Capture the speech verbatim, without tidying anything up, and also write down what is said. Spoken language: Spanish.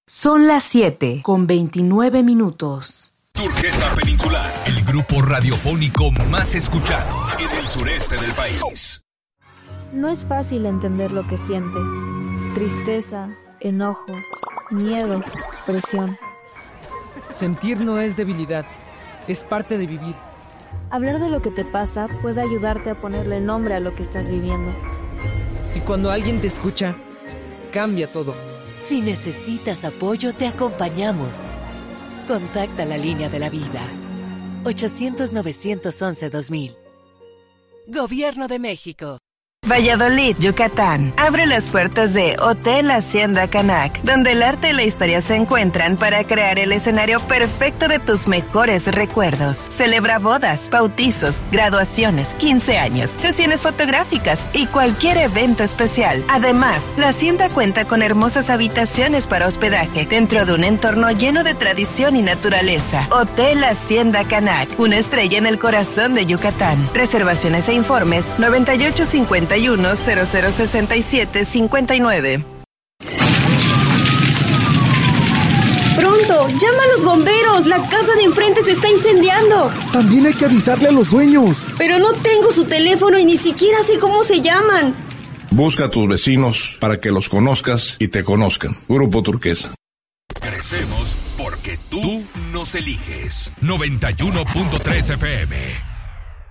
Son las siete con veintinueve minutos. Turquesa Peninsular, el grupo radiofónico más escuchado en el sureste del país. No es fácil entender lo que sientes. Tristeza, enojo, miedo, presión. Sentir no es debilidad, es parte de vivir. Hablar de lo que te pasa puede ayudarte a ponerle nombre a lo que estás viviendo. Y cuando alguien te escucha, cambia todo. Si necesitas apoyo, te acompañamos. Contacta la línea de la vida. ochocientos, novecientos once, dos mil. Gobierno de México. Valladolid, Yucatán. Abre las puertas de Hotel Hacienda Canac, donde el arte y la historia se encuentran para crear el escenario perfecto de tus mejores recuerdos. Celebra bodas, bautizos, graduaciones, quince años, sesiones fotográficas y cualquier evento especial. Además, la hacienda cuenta con hermosas habitaciones para hospedaje dentro de un entorno lleno de tradición y naturaleza. Hotel Hacienda Canac, una estrella en el corazón de Yucatán. Reservaciones e informes noventa y ocho cincuenta y uno cero cero sesenta y siete cincuenta y nueve. ¡Pronto! ¡Llama a los bomberos! ¡La casa de enfrente se está incendiando! También hay que avisarle a los dueños. Pero no tengo su teléfono y ni siquiera sé cómo se llaman. Busca a tus vecinos para que los conozcas y te conozcan. Grupo Turquesa. Crecemos porque tú nos eliges. noventa y uno punto tres F M.